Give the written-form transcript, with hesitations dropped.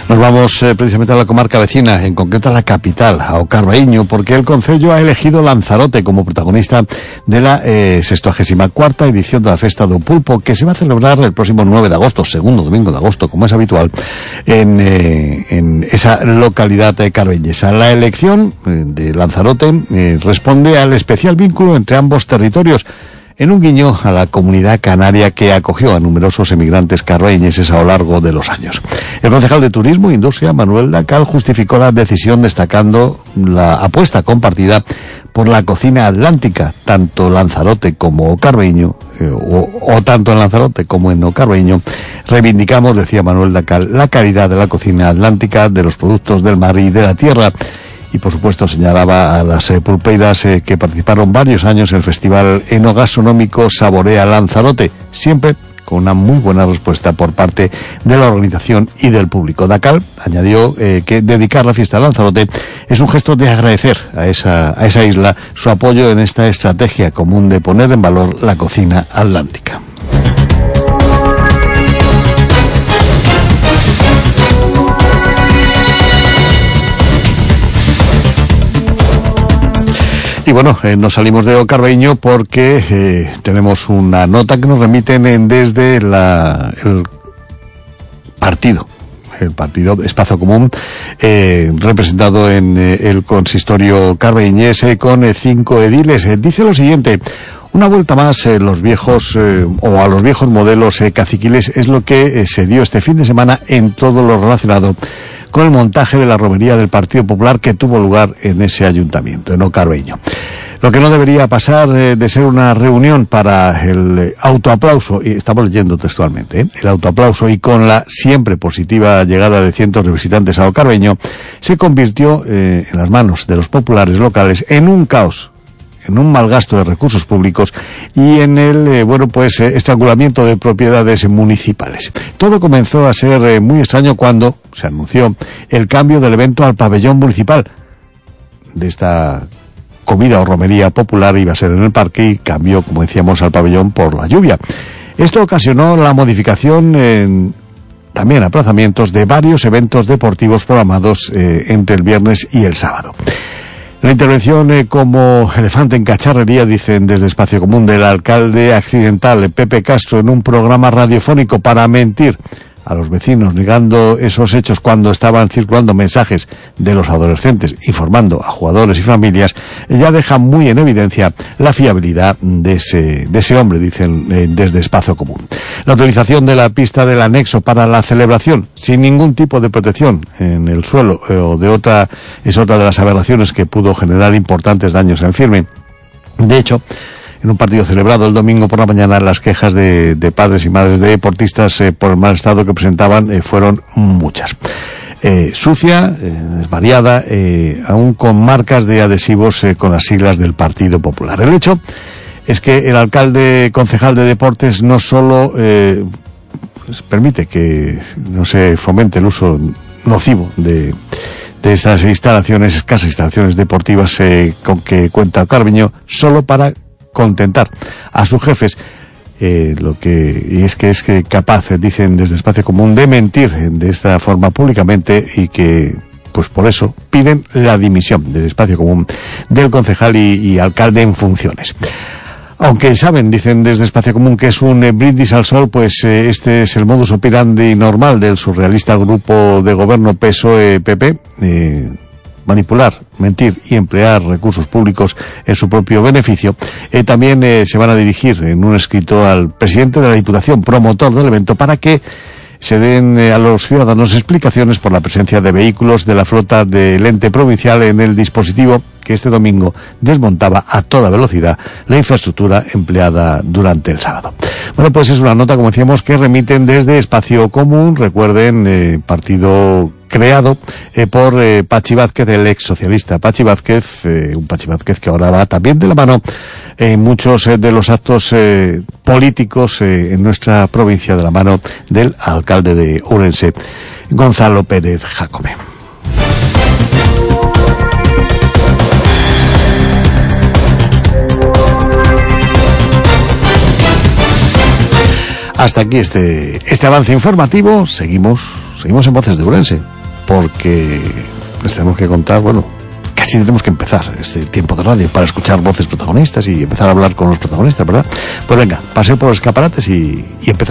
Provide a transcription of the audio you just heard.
Nos vamos precisamente a la comarca vecina, en concreto a la capital, a O Carbaíño, porque el concello ha elegido Lanzarote como protagonista de la 64ª edición de la Festa do Pulpo, que se va a celebrar el próximo 9 de agosto, segundo domingo de agosto, como es habitual, en esa localidad carbeñesa. La elección de Lanzarote responde al especial vínculo entre ambos territorios, en un guiño a la comunidad canaria que acogió a numerosos emigrantes carbañeses a lo largo de los años. El concejal de Turismo e Industria, Manuel Dacal, justificó la decisión destacando la apuesta compartida por la cocina atlántica, tanto Lanzarote como O Carbaíño, o tanto en Lanzarote como en O Carbaíño. Reivindicamos, decía Manuel Dacal, la calidad de la cocina atlántica, de los productos del mar y de la tierra. Y por supuesto señalaba a las pulpeiras que participaron varios años en el festival enogastronómico Saborea Lanzarote, siempre con una muy buena respuesta por parte de la organización y del público. Dacal añadió que dedicar la fiesta a Lanzarote es un gesto de agradecer a esa isla su apoyo en esta estrategia común de poner en valor la cocina atlántica. Y bueno, nos salimos de O Carbaíño porque tenemos una nota que nos remiten desde el partido Espacio Común, representado en el consistorio carbaíñés con 5 ediles. Dice lo siguiente: una vuelta más a los viejos modelos caciquiles es lo que se dio este fin de semana en todo lo relacionado con el montaje de la romería del Partido Popular que tuvo lugar en ese ayuntamiento, en O Carbaíño. Lo que no debería pasar de ser una reunión para el autoaplauso, y estamos leyendo textualmente, el autoaplauso, y con la siempre positiva llegada de cientos de visitantes a O Carbaíño, se convirtió en las manos de los populares locales en un caos, en un mal gasto de recursos públicos y en el, estrangulamiento de propiedades municipales. Todo comenzó a ser muy extraño cuando se anunció el cambio del evento al pabellón municipal. De esta comida o romería popular iba a ser en el parque y cambió, como decíamos, al pabellón por la lluvia. Esto ocasionó la modificación también aplazamientos de varios eventos deportivos programados entre el viernes y el sábado. La intervención como elefante en cacharrería, dicen desde Espacio Común, del alcalde accidental Pepe Castro en un programa radiofónico para mentir a los vecinos, negando esos hechos cuando estaban circulando mensajes de los adolescentes informando a jugadores y familias, ya deja muy en evidencia la fiabilidad de ese hombre, dicen desde Espacio Común. La utilización de la pista del anexo para la celebración, sin ningún tipo de protección en el suelo, es otra de las aberraciones que pudo generar importantes daños en el firme. De hecho, en un partido celebrado el domingo por la mañana, las quejas de padres y madres de deportistas por el mal estado que presentaban fueron muchas. Sucia, desvariada, aún con marcas de adhesivos con las siglas del Partido Popular. El hecho es que el alcalde concejal de deportes no solo permite que no se fomente el uso nocivo de estas escasas instalaciones deportivas con que cuenta O Carbaíño, solo para contentar a sus jefes, es capaz, dicen desde Espacio Común, de mentir de esta forma públicamente, y que pues por eso piden la dimisión del Espacio Común del concejal y alcalde en funciones. Aunque saben, dicen desde Espacio Común, que es un brindis al sol, pues este es el modus operandi normal del surrealista grupo de gobierno PSOE-PP, manipular, mentir y emplear recursos públicos en su propio beneficio. También se van a dirigir en un escrito al presidente de la Diputación, promotor del evento, para que se den a los ciudadanos explicaciones por la presencia de vehículos de la flota del ente provincial en el dispositivo que este domingo desmontaba a toda velocidad la infraestructura empleada durante el sábado. Bueno, pues es una nota, como decíamos, que remiten desde Espacio Común. Recuerden, partido creado por Pachi Vázquez, el ex socialista Pachi Vázquez, un Pachi Vázquez que ahora va también de la mano en muchos de los actos políticos en nuestra provincia, de la mano del alcalde de Ourense, Gonzalo Pérez Jácome. Hasta aquí este avance informativo. Seguimos en Voces de Ourense. porque les tenemos que contar, bueno, casi tenemos que empezar este tiempo de radio para escuchar voces protagonistas y empezar a hablar con los protagonistas, ¿verdad? Pues venga, paseo por los escaparates y empezamos.